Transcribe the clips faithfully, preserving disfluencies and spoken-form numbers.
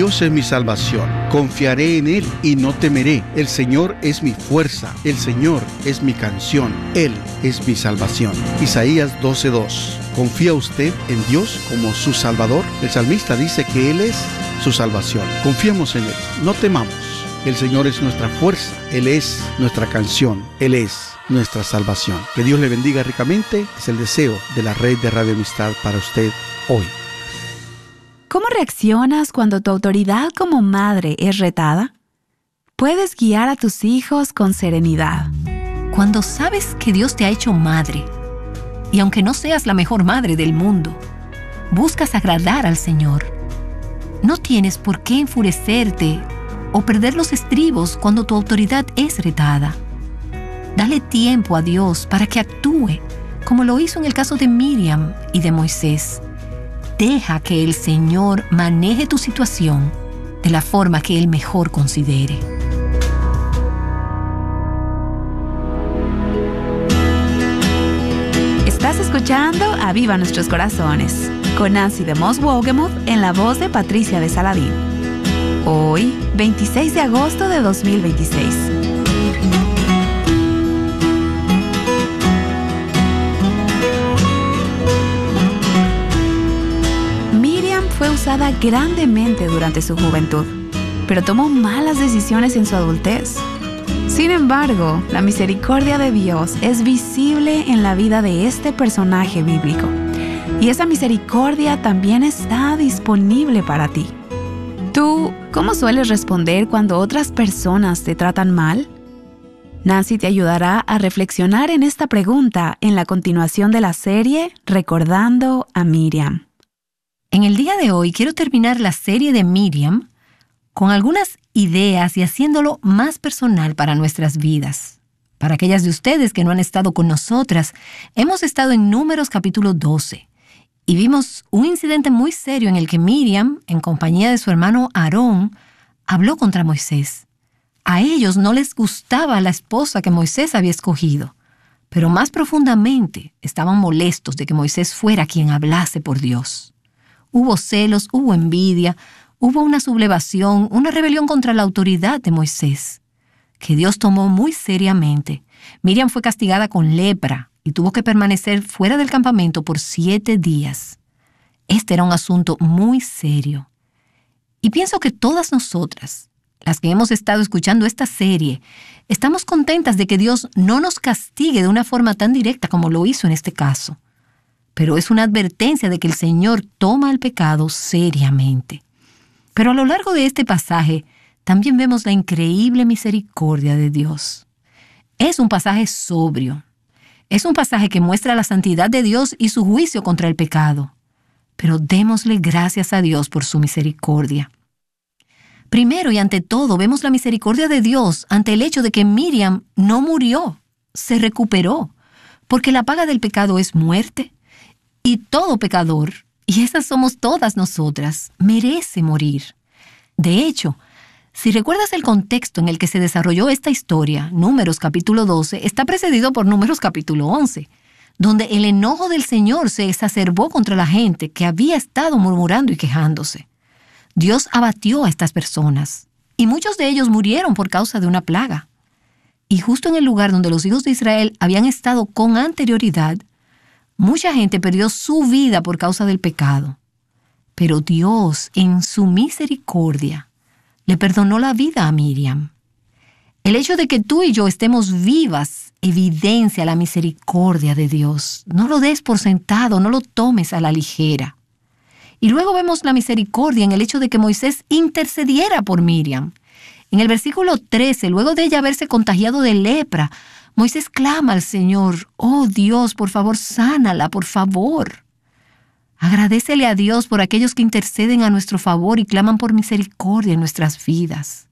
Dios es mi salvación. Confiaré en Él y no temeré. El Señor es mi fuerza. El Señor es mi canción. Él es mi salvación. Isaías doce dos. ¿Confía usted en Dios como su Salvador? El salmista dice que Él es su salvación. Confiemos en Él. No temamos. El Señor es nuestra fuerza. Él es nuestra canción. Él es nuestra salvación. Que Dios le bendiga ricamente. Es el deseo de la red de Radio Amistad para usted hoy. ¿Cómo reaccionas cuando tu autoridad como madre es retada? Puedes guiar a tus hijos con serenidad. Cuando sabes que Dios te ha hecho madre, y aunque no seas la mejor madre del mundo, buscas agradar al Señor. No tienes por qué enfurecerte o perder los estribos cuando tu autoridad es retada. Dale tiempo a Dios para que actúe, como lo hizo en el caso de Miriam y de Moisés. Deja que el Señor maneje tu situación de la forma que Él mejor considere. Estás escuchando Aviva Nuestros Corazones, con Nancy de Moss Wogemuth en la voz de Patricia de Saladín. Hoy, veintiséis de agosto de dos mil veintiséis. Miriam fue usada grandemente durante su juventud, pero tomó malas decisiones en su adultez. Sin embargo, la misericordia de Dios es visible en la vida de este personaje bíblico, y esa misericordia también está disponible para ti. ¿Tú cómo sueles responder cuando otras personas te tratan mal? Nancy te ayudará a reflexionar en esta pregunta en la continuación de la serie Recordando a Miriam. En el día de hoy quiero terminar la serie de Miriam con algunas ideas y haciéndolo más personal para nuestras vidas. Para aquellas de ustedes que no han estado con nosotras, hemos estado en Números capítulo doce y vimos un incidente muy serio en el que Miriam, en compañía de su hermano Aarón, habló contra Moisés. A ellos no les gustaba la esposa que Moisés había escogido, pero más profundamente estaban molestos de que Moisés fuera quien hablase por Dios. Hubo celos, hubo envidia, hubo una sublevación, una rebelión contra la autoridad de Moisés, que Dios tomó muy seriamente. Miriam fue castigada con lepra y tuvo que permanecer fuera del campamento por siete días. Este era un asunto muy serio. Y pienso que todas nosotras, las que hemos estado escuchando esta serie, estamos contentas de que Dios no nos castigue de una forma tan directa como lo hizo en este caso. Pero es una advertencia de que el Señor toma el pecado seriamente. Pero a lo largo de este pasaje también vemos la increíble misericordia de Dios. Es un pasaje sobrio. Es un pasaje que muestra la santidad de Dios y su juicio contra el pecado. Pero démosle gracias a Dios por su misericordia. Primero y ante todo vemos la misericordia de Dios ante el hecho de que Miriam no murió, se recuperó, porque la paga del pecado es muerte. Y todo pecador, y esas somos todas nosotras, merece morir. De hecho, si recuerdas el contexto en el que se desarrolló esta historia, Números capítulo doce, está precedido por Números capítulo once, donde el enojo del Señor se exacerbó contra la gente que había estado murmurando y quejándose. Dios abatió a estas personas, y muchos de ellos murieron por causa de una plaga. Y justo en el lugar donde los hijos de Israel habían estado con anterioridad, mucha gente perdió su vida por causa del pecado. Pero Dios, en su misericordia, le perdonó la vida a Miriam. El hecho de que tú y yo estemos vivas evidencia la misericordia de Dios. No lo des por sentado, no lo tomes a la ligera. Y luego vemos la misericordia en el hecho de que Moisés intercediera por Miriam. En el versículo trece, luego de ella haberse contagiado de lepra, Moisés clama al Señor: «Oh Dios, por favor, sánala, por favor». Agradécele a Dios por aquellos que interceden a nuestro favor y claman por misericordia en nuestras vidas.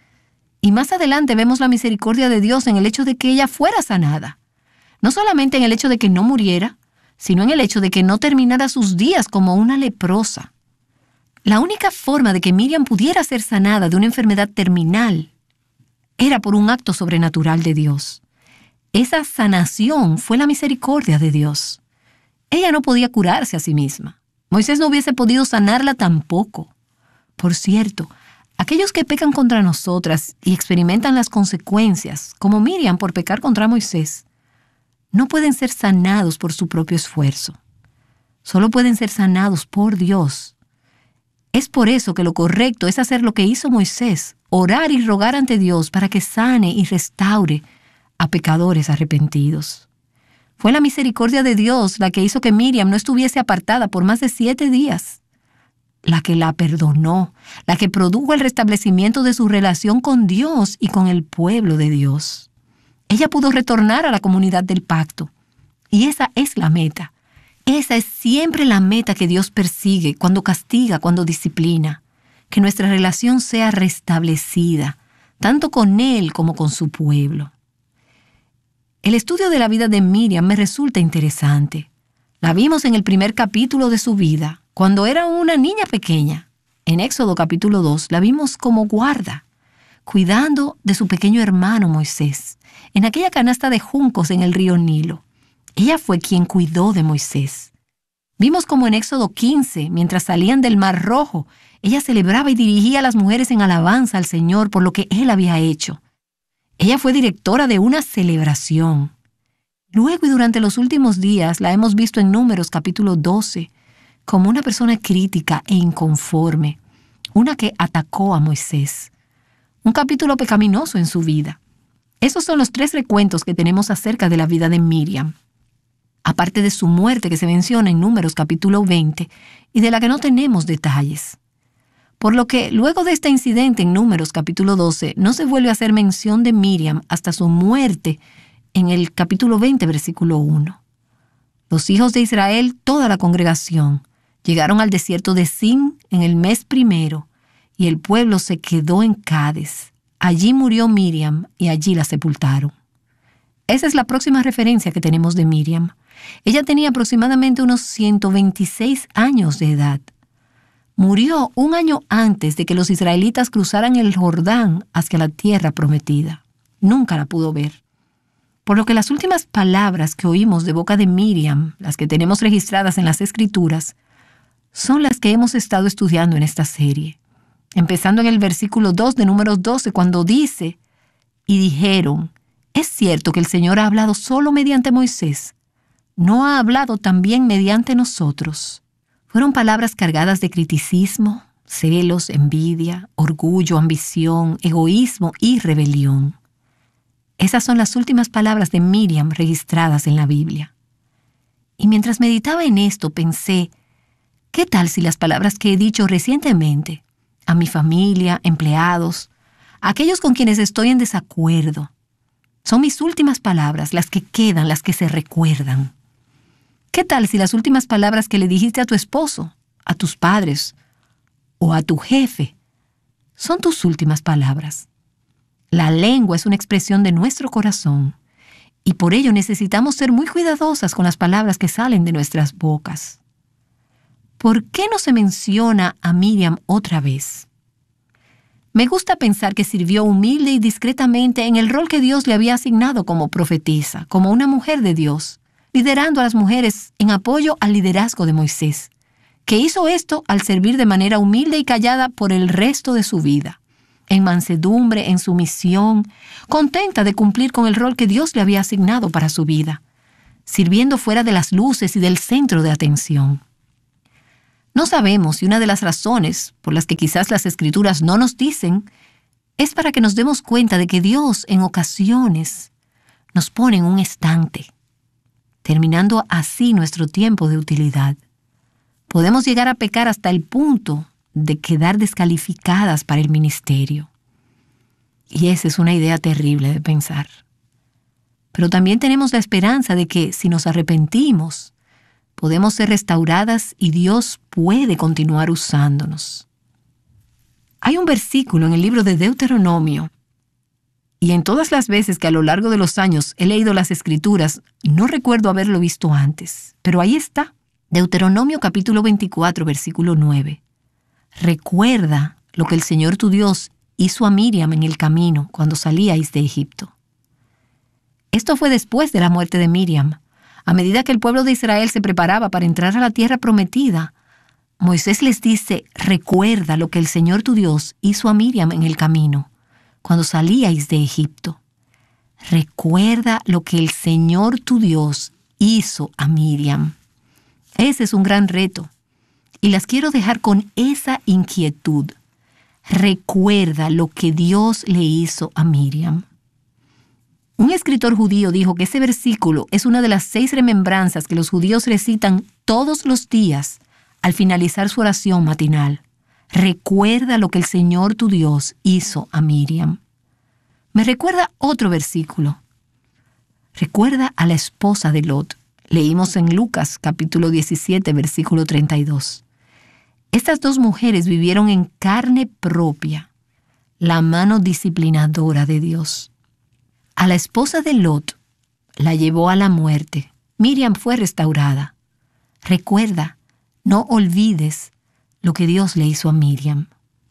Y más adelante vemos la misericordia de Dios en el hecho de que ella fuera sanada. No solamente en el hecho de que no muriera, sino en el hecho de que no terminara sus días como una leprosa. La única forma de que Miriam pudiera ser sanada de una enfermedad terminal era por un acto sobrenatural de Dios. Esa sanación fue la misericordia de Dios. Ella no podía curarse a sí misma. Moisés no hubiese podido sanarla tampoco. Por cierto, aquellos que pecan contra nosotras y experimentan las consecuencias, como Miriam por pecar contra Moisés, no pueden ser sanados por su propio esfuerzo. Solo pueden ser sanados por Dios. Es por eso que lo correcto es hacer lo que hizo Moisés, orar y rogar ante Dios para que sane y restaure a pecadores arrepentidos. Fue la misericordia de Dios la que hizo que Miriam no estuviese apartada por más de siete días. La que la perdonó, la que produjo el restablecimiento de su relación con Dios y con el pueblo de Dios. Ella pudo retornar a la comunidad del pacto. Y esa es la meta. Esa es siempre la meta que Dios persigue cuando castiga, cuando disciplina. Que nuestra relación sea restablecida, tanto con Él como con su pueblo. El estudio de la vida de Miriam me resulta interesante. La vimos en el primer capítulo de su vida, cuando era una niña pequeña. En Éxodo capítulo dos la vimos como guarda, cuidando de su pequeño hermano Moisés, en aquella canasta de juncos en el río Nilo. Ella fue quien cuidó de Moisés. Vimos como en Éxodo quince, mientras salían del Mar Rojo, ella celebraba y dirigía a las mujeres en alabanza al Señor por lo que Él había hecho. Ella fue directora de una celebración. Luego y durante los últimos días la hemos visto en Números capítulo doce como una persona crítica e inconforme, una que atacó a Moisés. Un capítulo pecaminoso en su vida. Esos son los tres recuentos que tenemos acerca de la vida de Miriam. Aparte de su muerte que se menciona en Números capítulo veinte y de la que no tenemos detalles. Por lo que luego de este incidente en Números capítulo doce no se vuelve a hacer mención de Miriam hasta su muerte en el capítulo veinte versículo uno. Los hijos de Israel, toda la congregación, llegaron al desierto de Zin en el mes primero y el pueblo se quedó en Cades. Allí murió Miriam y allí la sepultaron. Esa es la próxima referencia que tenemos de Miriam. Ella tenía aproximadamente unos ciento veintiséis años de edad. Murió un año antes de que los israelitas cruzaran el Jordán hacia la tierra prometida. Nunca la pudo ver. Por lo que las últimas palabras que oímos de boca de Miriam, las que tenemos registradas en las Escrituras, son las que hemos estado estudiando en esta serie. Empezando en el versículo dos de Números doce, cuando dice, y dijeron, ¿es cierto que el Señor ha hablado solo mediante Moisés? ¿No ha hablado también mediante nosotros? Fueron palabras cargadas de criticismo, celos, envidia, orgullo, ambición, egoísmo y rebelión. Esas son las últimas palabras de Miriam registradas en la Biblia. Y mientras meditaba en esto, pensé, ¿qué tal si las palabras que he dicho recientemente, a mi familia, empleados, a aquellos con quienes estoy en desacuerdo, son mis últimas palabras, las que quedan, las que se recuerdan? ¿Qué tal si las últimas palabras que le dijiste a tu esposo, a tus padres o a tu jefe son tus últimas palabras? La lengua es una expresión de nuestro corazón y por ello necesitamos ser muy cuidadosas con las palabras que salen de nuestras bocas. ¿Por qué no se menciona a Miriam otra vez? Me gusta pensar que sirvió humilde y discretamente en el rol que Dios le había asignado como profetisa, como una mujer de Dios, liderando a las mujeres en apoyo al liderazgo de Moisés, que hizo esto al servir de manera humilde y callada por el resto de su vida, en mansedumbre, en sumisión, contenta de cumplir con el rol que Dios le había asignado para su vida, sirviendo fuera de las luces y del centro de atención. No sabemos si una de las razones por las que quizás las Escrituras no nos dicen es para que nos demos cuenta de que Dios en ocasiones nos pone en un estante, terminando así nuestro tiempo de utilidad. Podemos llegar a pecar hasta el punto de quedar descalificadas para el ministerio. Y esa es una idea terrible de pensar. Pero también tenemos la esperanza de que si nos arrepentimos, podemos ser restauradas y Dios puede continuar usándonos. Hay un versículo en el libro de Deuteronomio, y en todas las veces que a lo largo de los años he leído las Escrituras, no recuerdo haberlo visto antes, pero ahí está, Deuteronomio capítulo veinticuatro, versículo nueve. Recuerda lo que el Señor tu Dios hizo a Miriam en el camino cuando salíais de Egipto. Esto fue después de la muerte de Miriam. A medida que el pueblo de Israel se preparaba para entrar a la tierra prometida, Moisés les dice, recuerda lo que el Señor tu Dios hizo a Miriam en el camino, cuando salíais de Egipto. Recuerda lo que el Señor tu Dios hizo a Miriam. Ese es un gran reto. Y las quiero dejar con esa inquietud. Recuerda lo que Dios le hizo a Miriam. Un escritor judío dijo que ese versículo es una de las seis remembranzas que los judíos recitan todos los días al finalizar su oración matinal. Recuerda lo que el Señor tu Dios hizo a Miriam. Me recuerda otro versículo. Recuerda a la esposa de Lot. Leímos en Lucas capítulo diecisiete, versículo treinta y dos. Estas dos mujeres vivieron en carne propia la mano disciplinadora de Dios. A la esposa de Lot la llevó a la muerte. Miriam fue restaurada. Recuerda, no olvides lo que Dios le hizo a Miriam.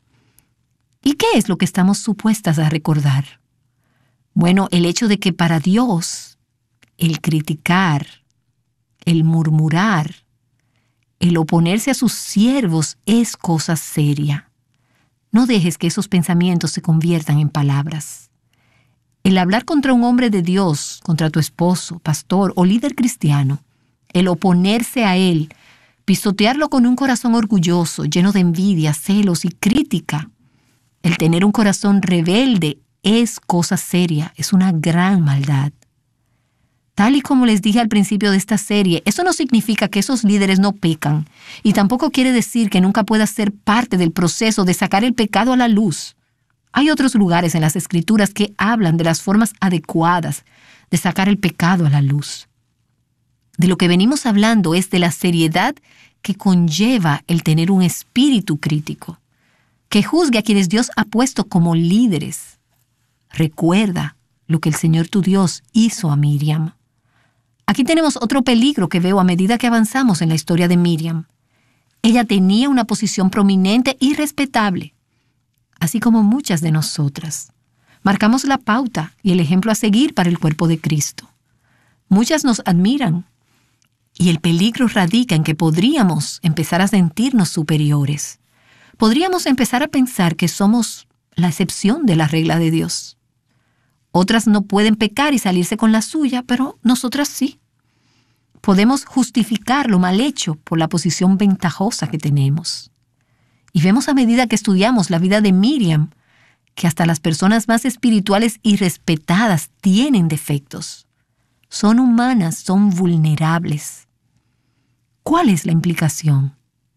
¿Y qué es lo que estamos supuestas a recordar? Bueno, el hecho de que para Dios el criticar, el murmurar, el oponerse a sus siervos es cosa seria. No dejes que esos pensamientos se conviertan en palabras. El hablar contra un hombre de Dios, contra tu esposo, pastor o líder cristiano, el oponerse a él, pisotearlo con un corazón orgulloso, lleno de envidia, celos y crítica, el tener un corazón rebelde es cosa seria, es una gran maldad. Tal y como les dije al principio de esta serie, eso no significa que esos líderes no pecan, y tampoco quiere decir que nunca puedas ser parte del proceso de sacar el pecado a la luz. Hay otros lugares en las Escrituras que hablan de las formas adecuadas de sacar el pecado a la luz. De lo que venimos hablando es de la seriedad que conlleva el tener un espíritu crítico, que juzgue a quienes Dios ha puesto como líderes. Recuerda lo que el Señor tu Dios hizo a Miriam. Aquí tenemos otro peligro que veo a medida que avanzamos en la historia de Miriam. Ella tenía una posición prominente y respetable, así como muchas de nosotras. Marcamos la pauta y el ejemplo a seguir para el cuerpo de Cristo. Muchas nos admiran, y el peligro radica en que podríamos empezar a sentirnos superiores. Podríamos empezar a pensar que somos la excepción de la regla de Dios. Otras no pueden pecar y salirse con la suya, pero nosotras sí. Podemos justificar lo mal hecho por la posición ventajosa que tenemos. Y vemos a medida que estudiamos la vida de Miriam, que hasta las personas más espirituales y respetadas tienen defectos. Son humanas, son vulnerables. ¿Cuál es la implicación?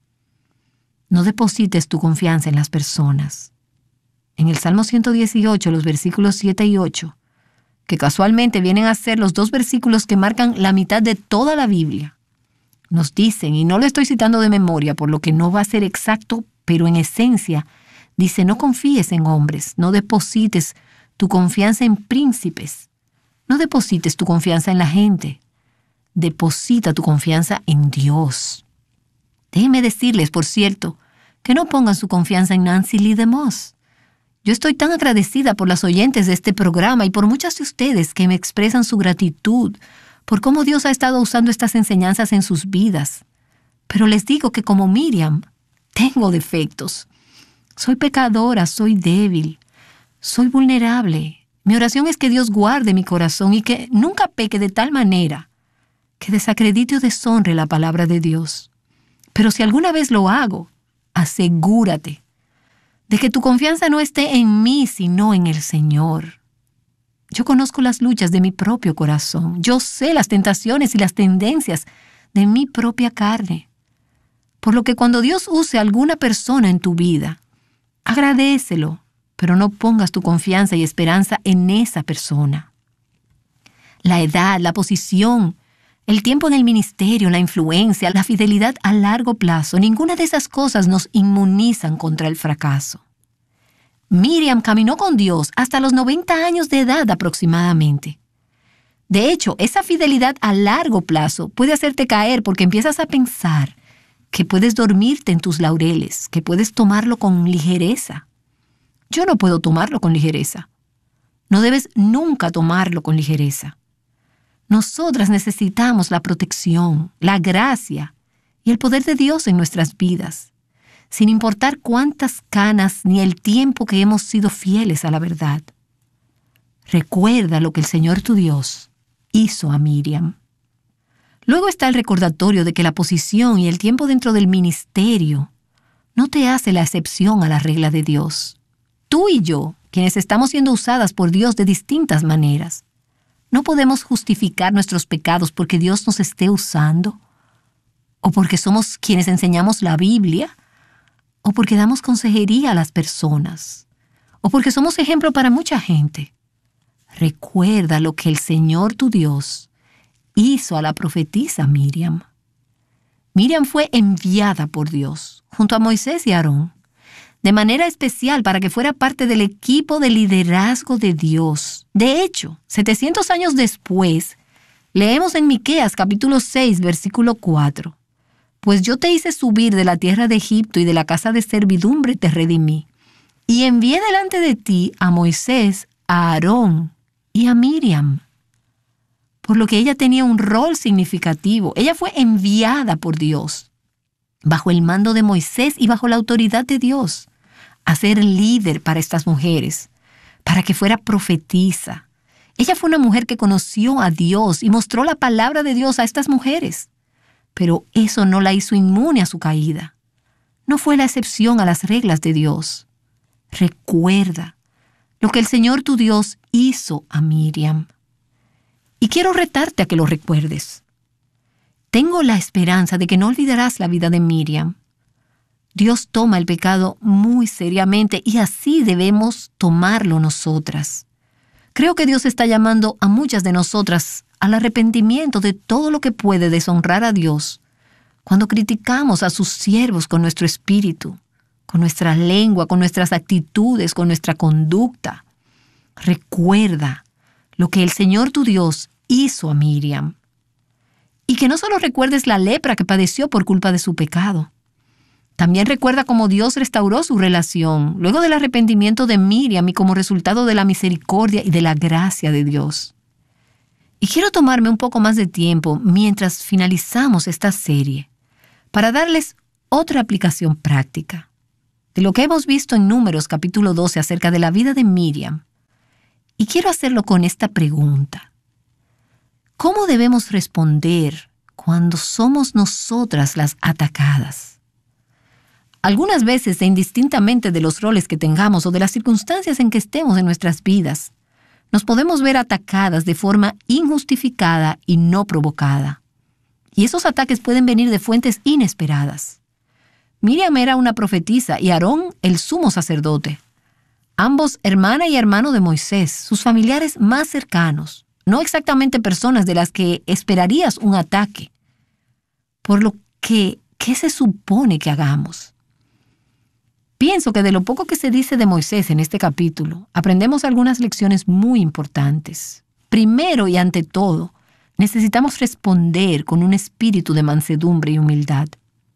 No deposites tu confianza en las personas. En el Salmo ciento dieciocho, los versículos siete y ocho, que casualmente vienen a ser los dos versículos que marcan la mitad de toda la Biblia, nos dicen, y no lo estoy citando de memoria, por lo que no va a ser exacto, pero en esencia, dice, no confíes en hombres, no deposites tu confianza en príncipes, no deposites tu confianza en la gente, deposita tu confianza en Dios. Déjenme decirles, por cierto, que no pongan su confianza en Nancy Lee DeMoss. Yo estoy tan agradecida por las oyentes de este programa y por muchas de ustedes que me expresan su gratitud por cómo Dios ha estado usando estas enseñanzas en sus vidas. Pero les digo que como Miriam, tengo defectos. Soy pecadora, soy débil, soy vulnerable. Mi oración es que Dios guarde mi corazón y que nunca peque de tal manera que desacredite o deshonre la palabra de Dios. Pero si alguna vez lo hago, asegúrate de que tu confianza no esté en mí, sino en el Señor. Yo conozco las luchas de mi propio corazón. Yo sé las tentaciones y las tendencias de mi propia carne. Por lo que cuando Dios use a alguna persona en tu vida, agradécelo, pero no pongas tu confianza y esperanza en esa persona. La edad, la posición, el tiempo en el ministerio, la influencia, la fidelidad a largo plazo, ninguna de esas cosas nos inmunizan contra el fracaso. Miriam caminó con Dios hasta los noventa años de edad aproximadamente. De hecho, esa fidelidad a largo plazo puede hacerte caer porque empiezas a pensar que puedes dormirte en tus laureles, que puedes tomarlo con ligereza. Yo no puedo tomarlo con ligereza. No debes nunca tomarlo con ligereza. Nosotras necesitamos la protección, la gracia y el poder de Dios en nuestras vidas, sin importar cuántas canas ni el tiempo que hemos sido fieles a la verdad. Recuerda lo que el Señor tu Dios hizo a Miriam. Luego está el recordatorio de que la posición y el tiempo dentro del ministerio no te hace la excepción a la regla de Dios. Tú y yo, quienes estamos siendo usadas por Dios de distintas maneras, no podemos justificar nuestros pecados porque Dios nos esté usando, o porque somos quienes enseñamos la Biblia, o porque damos consejería a las personas, o porque somos ejemplo para mucha gente. Recuerda lo que el Señor tu Dios hizo a la profetisa Miriam. Miriam fue enviada por Dios, junto a Moisés y Aarón, de manera especial para que fuera parte del equipo de liderazgo de Dios. De hecho, setecientos años después, leemos en Miqueas capítulo seis, versículo cuatro. Pues yo te hice subir de la tierra de Egipto y de la casa de servidumbre te redimí. Y envié delante de ti a Moisés, a Aarón y a Miriam. Por lo que ella tenía un rol significativo. Ella fue enviada por Dios, bajo el mando de Moisés y bajo la autoridad de Dios, a ser líder para estas mujeres, para que fuera profetisa. Ella fue una mujer que conoció a Dios y mostró la palabra de Dios a estas mujeres. Pero eso no la hizo inmune a su caída. No fue la excepción a las reglas de Dios. Recuerda lo que el Señor tu Dios hizo a Miriam. Y quiero retarte a que lo recuerdes. Tengo la esperanza de que no olvidarás la vida de Miriam. Dios toma el pecado muy seriamente y así debemos tomarlo nosotras. Creo que Dios está llamando a muchas de nosotras al arrepentimiento de todo lo que puede deshonrar a Dios cuando criticamos a sus siervos con nuestro espíritu, con nuestra lengua, con nuestras actitudes, con nuestra conducta. Recuerda lo que el Señor tu Dios hizo a Miriam. Y que no solo recuerdes la lepra que padeció por culpa de su pecado. También recuerda cómo Dios restauró su relación luego del arrepentimiento de Miriam y como resultado de la misericordia y de la gracia de Dios. Y quiero tomarme un poco más de tiempo mientras finalizamos esta serie para darles otra aplicación práctica de lo que hemos visto en Números capítulo doce acerca de la vida de Miriam. Y quiero hacerlo con esta pregunta. ¿Cómo debemos responder cuando somos nosotras las atacadas? Algunas veces, e indistintamente de los roles que tengamos o de las circunstancias en que estemos en nuestras vidas, nos podemos ver atacadas de forma injustificada y no provocada. Y esos ataques pueden venir de fuentes inesperadas. Miriam era una profetisa y Aarón el sumo sacerdote. Ambos hermana y hermano de Moisés, sus familiares más cercanos, no exactamente personas de las que esperarías un ataque. Por lo que, ¿qué se supone que hagamos? Pienso que de lo poco que se dice de Moisés en este capítulo, aprendemos algunas lecciones muy importantes. Primero y ante todo, necesitamos responder con un espíritu de mansedumbre y humildad.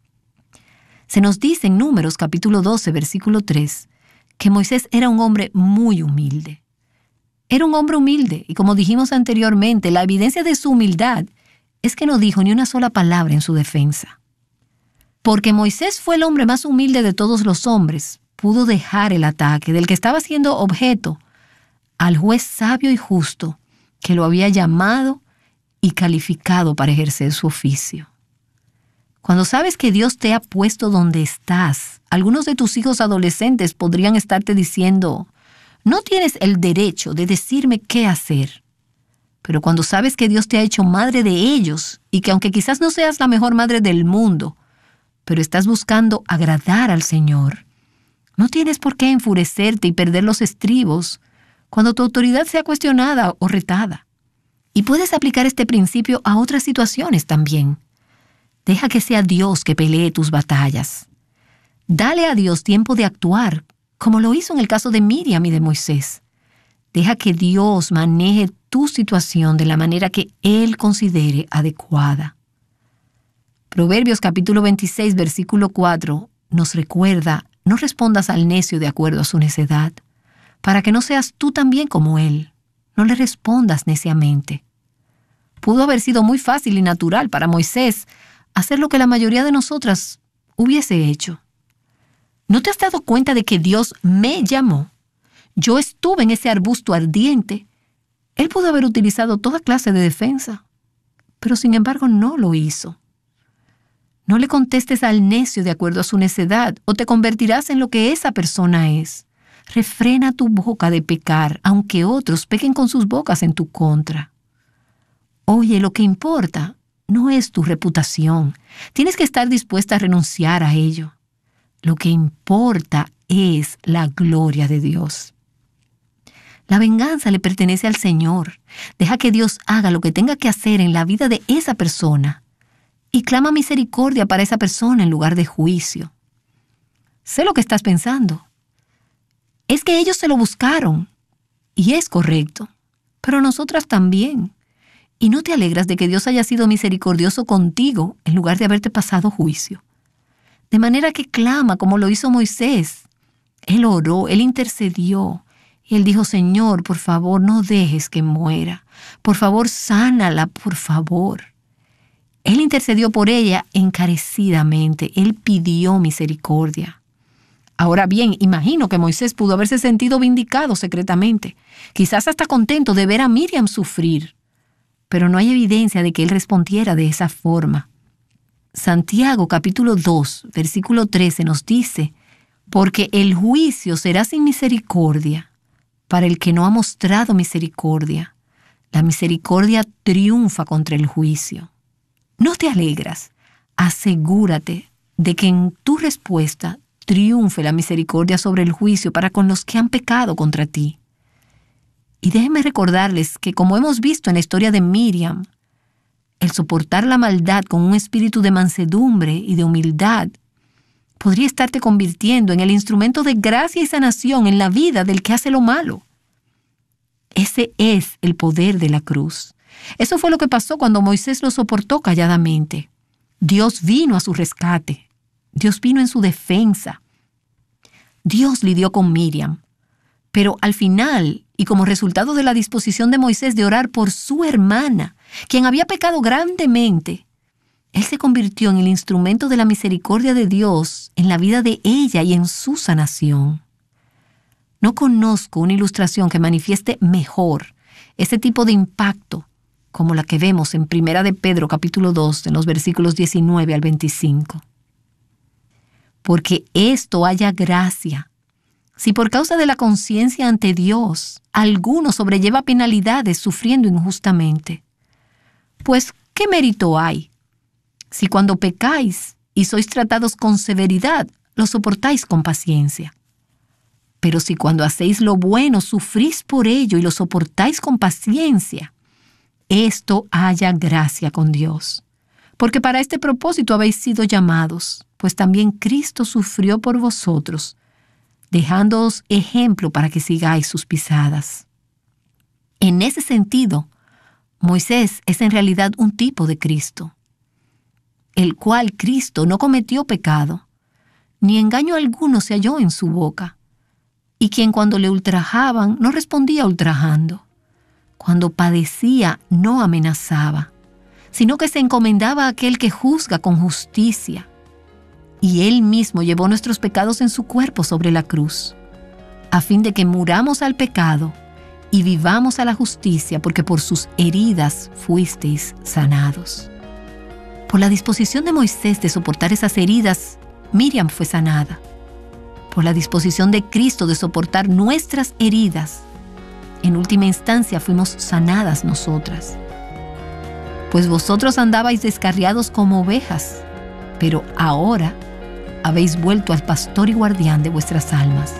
Se nos dice en Números capítulo doce, versículo tres, que Moisés era un hombre muy humilde. Era un hombre humilde, y como dijimos anteriormente, la evidencia de su humildad es que no dijo ni una sola palabra en su defensa. Porque Moisés fue el hombre más humilde de todos los hombres, pudo dejar el ataque del que estaba siendo objeto al juez sabio y justo que lo había llamado y calificado para ejercer su oficio. Cuando sabes que Dios te ha puesto donde estás, algunos de tus hijos adolescentes podrían estarte diciendo, no tienes el derecho de decirme qué hacer. Pero cuando sabes que Dios te ha hecho madre de ellos y que aunque quizás no seas la mejor madre del mundo, pero estás buscando agradar al Señor, no tienes por qué enfurecerte y perder los estribos cuando tu autoridad sea cuestionada o retada. Y puedes aplicar este principio a otras situaciones también. Deja que sea Dios que pelee tus batallas. Dale a Dios tiempo de actuar, como lo hizo en el caso de Miriam y de Moisés. Deja que Dios maneje tu situación de la manera que Él considere adecuada. Proverbios capítulo veintiséis, versículo cuatro, nos recuerda, no respondas al necio de acuerdo a su necedad, para que no seas tú también como él. No le respondas neciamente. Pudo haber sido muy fácil y natural para Moisés hacer lo que la mayoría de nosotras hubiese hecho. ¿No te has dado cuenta de que Dios me llamó? Yo estuve en ese arbusto ardiente. Él pudo haber utilizado toda clase de defensa, pero sin embargo no lo hizo. No le contestes al necio de acuerdo a su necedad, o te convertirás en lo que esa persona es. Refrena tu boca de pecar, aunque otros pequen con sus bocas en tu contra. Oye, lo que importa no es tu reputación. Tienes que estar dispuesta a renunciar a ello. Lo que importa es la gloria de Dios. La venganza le pertenece al Señor. Deja que Dios haga lo que tenga que hacer en la vida de esa persona y clama misericordia para esa persona en lugar de juicio. Sé lo que estás pensando. Es que ellos se lo buscaron, y es correcto, pero nosotras también. Y no te alegras de que Dios haya sido misericordioso contigo en lugar de haberte pasado juicio. De manera que clama como lo hizo Moisés. Él oró, él intercedió. Y él dijo, Señor, por favor, no dejes que muera. Por favor, sánala, por favor. Él intercedió por ella encarecidamente. Él pidió misericordia. Ahora bien, imagino que Moisés pudo haberse sentido vindicado secretamente, quizás hasta contento de ver a Miriam sufrir, pero no hay evidencia de que él respondiera de esa forma. Santiago capítulo dos, versículo trece nos dice, porque el juicio será sin misericordia para el que no ha mostrado misericordia. La misericordia triunfa contra el juicio. ¿No te alegras? Asegúrate de que en tu respuesta triunfe la misericordia sobre el juicio para con los que han pecado contra ti. Y déjenme recordarles que, como hemos visto en la historia de Miriam, el soportar la maldad con un espíritu de mansedumbre y de humildad podría estarte convirtiendo en el instrumento de gracia y sanación en la vida del que hace lo malo. Ese es el poder de la cruz. Eso fue lo que pasó cuando Moisés lo soportó calladamente. Dios vino a su rescate. Dios vino en su defensa. Dios lidió con Miriam. Pero al final, y como resultado de la disposición de Moisés de orar por su hermana, quien había pecado grandemente, él se convirtió en el instrumento de la misericordia de Dios en la vida de ella y en su sanación. No conozco una ilustración que manifieste mejor ese tipo de impacto como la que vemos en Primera de Pedro capítulo dos, en los versículos diecinueve al veinticinco. Porque esto haya gracia. Si por causa de la conciencia ante Dios, alguno sobrelleva penalidades sufriendo injustamente, pues, ¿qué mérito hay? Si cuando pecáis y sois tratados con severidad, lo soportáis con paciencia. Pero si cuando hacéis lo bueno sufrís por ello y lo soportáis con paciencia, esto haya gracia con Dios. Porque para este propósito habéis sido llamados, pues también Cristo sufrió por vosotros, dejándoos ejemplo para que sigáis sus pisadas. En ese sentido, Moisés es en realidad un tipo de Cristo, el cual Cristo no cometió pecado, ni engaño alguno se halló en su boca, y quien cuando le ultrajaban no respondía ultrajando, cuando padecía no amenazaba, sino que se encomendaba a aquel que juzga con justicia. Y Él mismo llevó nuestros pecados en su cuerpo sobre la cruz, a fin de que muramos al pecado y vivamos a la justicia, porque por sus heridas fuisteis sanados. Por la disposición de Moisés de soportar esas heridas, Miriam fue sanada. Por la disposición de Cristo de soportar nuestras heridas, en última instancia fuimos sanadas nosotras. Pues vosotros andabais descarriados como ovejas, pero ahora habéis vuelto al pastor y guardián de vuestras almas.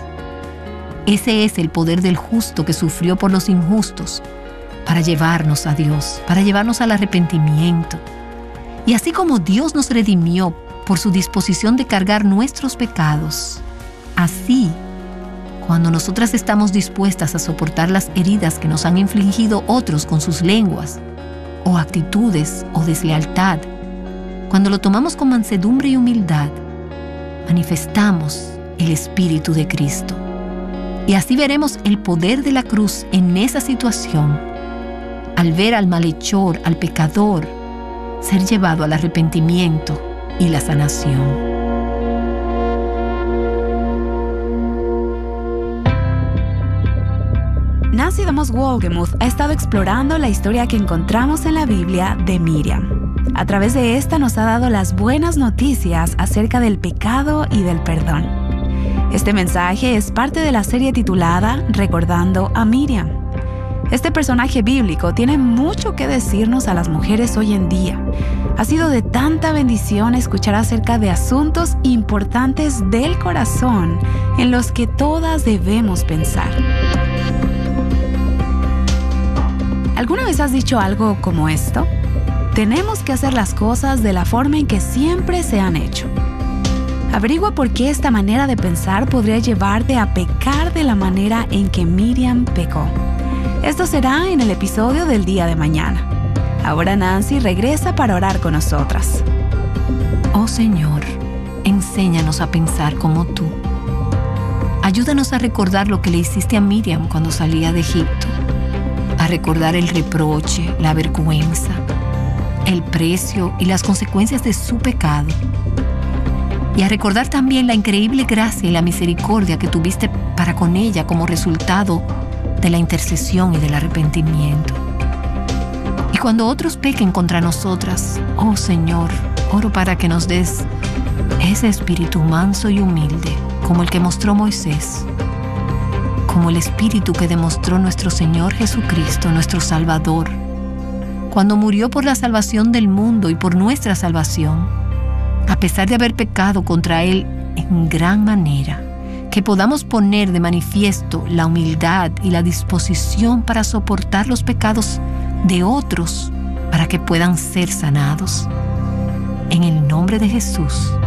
Ese es el poder del justo que sufrió por los injustos, para llevarnos a Dios, para llevarnos al arrepentimiento. Y así como Dios nos redimió por su disposición de cargar nuestros pecados, así, cuando nosotras estamos dispuestas a soportar las heridas que nos han infligido otros con sus lenguas, o actitudes, o deslealtad, cuando lo tomamos con mansedumbre y humildad, manifestamos el Espíritu de Cristo. Y así veremos el poder de la cruz en esa situación, al ver al malhechor, al pecador, ser llevado al arrepentimiento y la sanación. Nancy DeMoss Wolgemuth ha estado explorando la historia que encontramos en la Biblia de Miriam. A través de esta nos ha dado las buenas noticias acerca del pecado y del perdón. Este mensaje es parte de la serie titulada Recordando a Miriam. Este personaje bíblico tiene mucho que decirnos a las mujeres hoy en día. Ha sido de tanta bendición escuchar acerca de asuntos importantes del corazón en los que todas debemos pensar. ¿Alguna vez has dicho algo como esto? Tenemos que hacer las cosas de la forma en que siempre se han hecho. Averigua por qué esta manera de pensar podría llevarte a pecar de la manera en que Miriam pecó. Esto será en el episodio del día de mañana. Ahora Nancy regresa para orar con nosotras. Oh Señor, enséñanos a pensar como tú. Ayúdanos a recordar lo que le hiciste a Miriam cuando salía de Egipto. A recordar el reproche, la vergüenza, el precio y las consecuencias de su pecado. Y a recordar también la increíble gracia y la misericordia que tuviste para con ella como resultado de la intercesión y del arrepentimiento. Y cuando otros pequen contra nosotras, oh Señor, oro para que nos des ese espíritu manso y humilde, como el que mostró Moisés, como el espíritu que demostró nuestro Señor Jesucristo, nuestro Salvador, cuando murió por la salvación del mundo y por nuestra salvación, a pesar de haber pecado contra Él en gran manera, que podamos poner de manifiesto la humildad y la disposición para soportar los pecados de otros para que puedan ser sanados. En el nombre de Jesús.